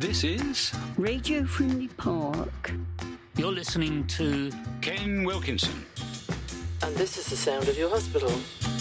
This is Radio Frimley Park. You're listening to Ken Wilkinson. And this is the sound of your hospital.